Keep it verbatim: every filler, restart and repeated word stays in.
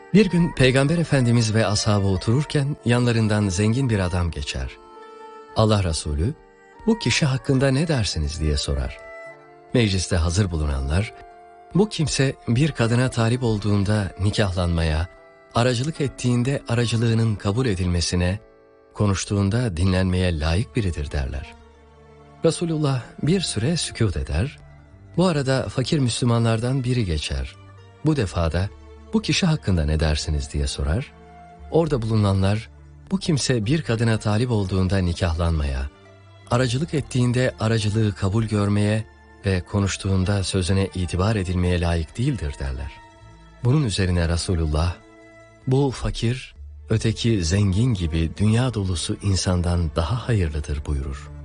Bir gün Peygamber Efendimiz ve ashabı otururken yanlarından zengin bir adam geçer. Allah Resulü, "Bu kişi hakkında ne dersiniz?" diye sorar. Mecliste hazır bulunanlar, "Bu kimse bir kadına talip olduğunda nikahlanmaya, aracılık ettiğinde aracılığının kabul edilmesine, konuştuğunda dinlenmeye layık biridir" derler. Resulullah bir süre sükût eder. Bu arada fakir Müslümanlardan biri geçer. Bu defada, "Bu kişi hakkında ne dersiniz?" diye sorar. Orada bulunanlar, "Bu kimse bir kadına talip olduğunda nikahlanmaya, aracılık ettiğinde aracılığı kabul görmeye ve konuştuğunda sözüne itibar edilmeye layık değildir" derler. Bunun üzerine Resulullah, "Bu fakir, öteki zengin gibi dünya dolusu insandan daha hayırlıdır" buyurur.